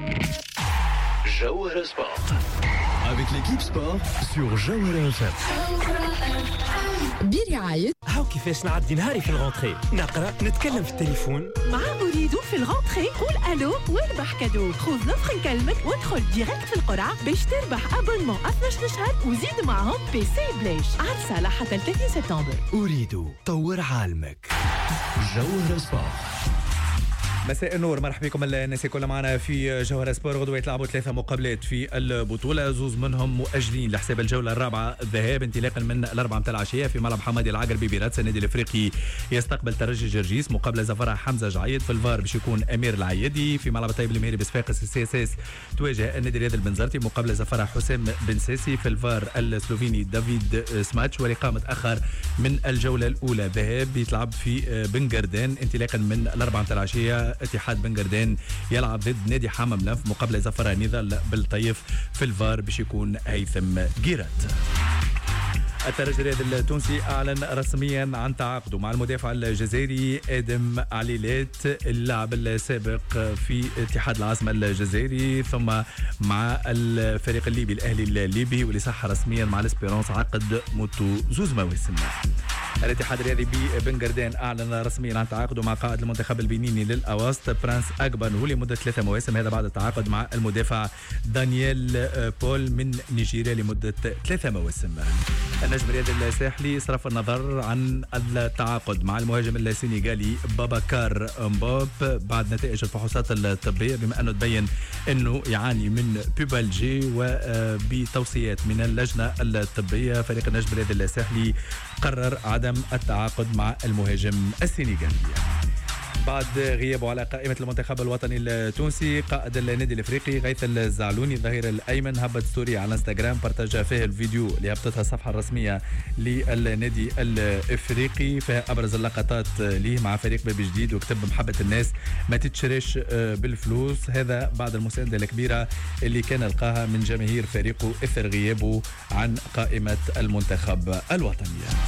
Jawhara Sport. Avec l'équipe sport sur Jawhara FM. برعاية هاو كيفاش نعدي نهاري في الغونتري، نقرا نتكلم في التليفون مع أريد في الغونتري. قول ألو واربح كادو. خذ نفخ نكلمك وادخل ديريكت في القرعة باش تربح أبونمون 12 شهر وزيد معهم بي سي بلاش. عرسة لحتى 30 سبتمبر. أريد طور عالمك. جوهرة سبورت. مساء النور، مرحبا بكم الناس الكل معنا في جوهرة سبور. غدوة يتلعبوا 3 مقابلات في البطولة، زوز منهم مؤجلين لحساب الجولة الرابعة الذهاب انطلاقا من الأربعة متاع العشية في ملعب حمادي العقربي برادس. النادي الافريقي يستقبل ترجي جرجيس مقابلة زفرة حمزة جعيد. في الفار باش يكون أمير العيدي. في ملعب طيب المهيري بصفاقس السي اس اس تواجه النادي الرياضي البنزرتي مقابلة زفرة حسام بن ساسي. في الفار السلوفيني دافيد سماتش. ولقاء متأخر من الجولة الأولى ذهاب يتلعب في بنغردان انطلاقا من الأربعة متاع العشية. اتحاد بنغردان يلعب ضد نادي حمام لنف مقابله زفره نضال بالطيف. في الفار باش يكون هيثم جيرات. الترجي الرياضي التونسي اعلن رسميا عن تعاقده مع المدافع الجزائري ادم عليلات، اللاعب السابق في اتحاد العاصمه الجزائري ثم مع الفريق الليبي الاهلي الليبي، واللي صح رسميا مع الاسبيرونس عقد مدته 2 مواسم. الاتحاد الرياضي ببنغردان اعلن رسميا عن تعاقده مع قائد المنتخب البنيني للاواسط برانس اكبانو لمده 3 مواسم، هذا بعد التعاقد مع المدافع دانييل بول من نيجيريا لمده 3 مواسم. النجم الرياضي الساحلي صرف النظر عن التعاقد مع المهاجم السنغالي باباكار مبوب بعد نتائج الفحوصات الطبيه، بما انه تبين انه يعاني من بيبالجي، وبتوصيات من اللجنه الطبيه فريق النجم الرياضي الساحلي قرر عدم التعاقد مع المهاجم السنغالي. بعد غيابه على قائمة المنتخب الوطني التونسي، قائد النادي الافريقي غيث الزعلوني الظهير الايمن هبط ستوري على انستغرام بارتاجا فيه الفيديو اللي هبطتها الصفحة الرسمية للنادي الافريقي، فيها ابرز اللقطات ليه مع فريق باب جديد، وكتب محبة الناس ما تتشريش بالفلوس. هذا بعد المساندة الكبيرة اللي كان لقاها من جماهير فريقه اثر غيابه عن قائمة المنتخب الوطني.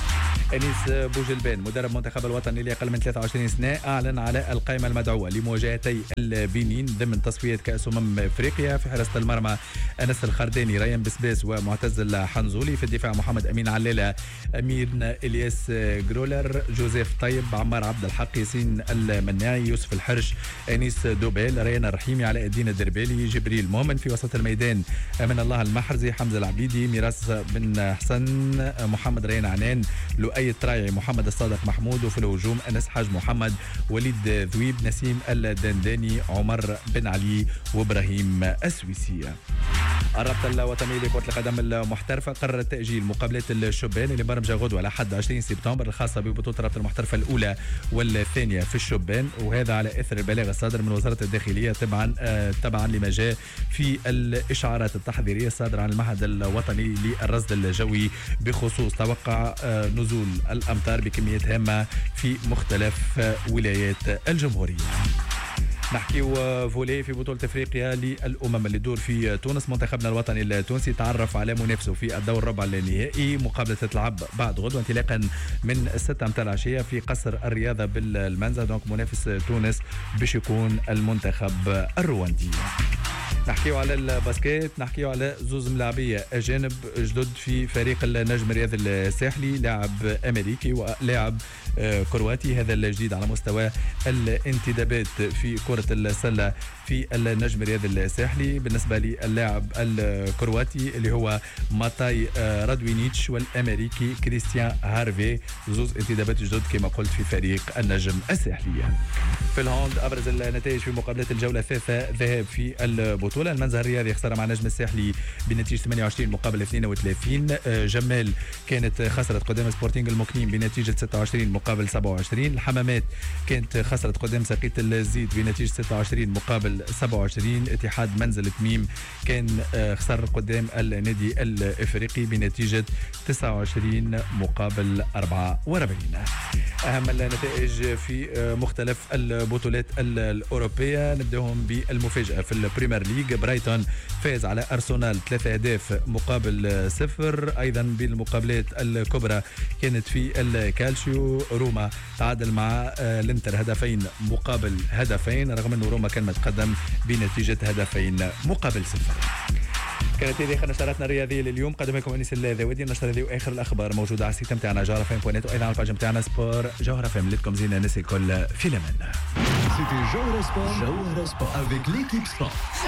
أنيس بوجلبان مدرب منتخب الوطني لأقل من 23 سنة أعلن على القائمة المدعوة لمواجهتي البنين ضمن تصفية كأس أفريقيا. في حراسة المرمى أنس الخرداني، ريان بسباس ومعتز الحنزولي. في الدفاع محمد أمين علالة، أمين إلياس جرولر، جوزيف طيب، عمار عبد الحق، ياسين المناعي، يوسف الحرش، أنيس دوبيل، ريان الرحيمي، علاء الدين الدربالي، جبريل مؤمن. في وسط الميدان من الله المحرزي، حمزة العبيدي، ميراس بن حسن، محمد ريان عنان، لؤي الطرايعي، محمد الصادق محمود. وفي الهجوم أنس حاج محمد، وليد ذويب، نسيم الدنداني، عمر بن علي، وإبراهيم السويسي. الرابطة الوطنية لكرة القدم المحترفة قررت تأجيل مقابلات الشبان اللي برمجة غدوة لحد 20 سبتمبر الخاصة ببطولة الرابطة المحترفة الأولى والثانية في الشبان، وهذا على إثر البلاغ الصادر من وزارة الداخلية تبعا لما جاء في الإشعارات التحذيرية الصادرة عن المعهد الوطني للرصد الجوي بخصوص توقع نزول الأمطار بكميات هامة في مختلف ولايات الجمهورية. نحكيو فولي في بطولة افريقيا للأمم اللي تدور في تونس. منتخبنا الوطني التونسي تعرف على منافسه في الدور الربع النهائي، مقابلة تتلعب بعد غدوة انطلاقا من 6 متاع العشية في قصر الرياضة بالمنزه. دونك منافس تونس باش يكون المنتخب الرواندي. نحكيو على الباسكيت، نحكيو على زوز ملاعبية أجانب جدد في فريق النجم الرياضي الساحلي، لاعب أمريكي ولاعب كرواتي. هذا الجديد على مستوى الانتدابات في كرة السلة في النجم الرياضي الساحلي. بالنسبة للاعب الكرواتي اللي هو ماتاي رادوينيتش، والأمريكي كريستيان هارفي، زوز انتدابات جدد كما قلت في فريق النجم الساحلي. في الهوند أبرز النتائج في مقابلة الجولة الثالثة ذهاب في البطولة. المنزه الرياضي خسر مع النجم الساحلي بنتيجة 28 مقابل 32. جمال كانت خسرت قدام سبورتينغ المكنين بنتيجة 26 مقابل 27. الحمامات كانت خسرت قدام سقيط الزيت بنتيجة 26 مقابل 27. اتحاد منزل تميم كان خسر قدام النادي الافريقي بنتيجة 29 مقابل 44. أهم النتائج في مختلف البطولات الأوروبية نبدأهم بالمفاجأة في البريمير ليج. ليغ. برايتون فاز على أرسنال 3 أهداف مقابل 0. أيضا بالمقابلات الكبرى كانت في الكالشيو، روما تعادل مع الانتر 2 مقابل 2 رغم أن روما كان متقدم بنتيجة 2 مقابل 0. كانت هذه اخر نشراتنا الرياضيه لليوم. قدم لكم انيس اللاذاودي. النشره هذه واخر الاخبار موجوده على السيت نتاعنا جوهره فام بوينت، وايضا على الباج نتاعنا سبور جوهره فام. لكم زينه الناس الكل في الامان. C'était Jawara Sport avec l'équipe sport.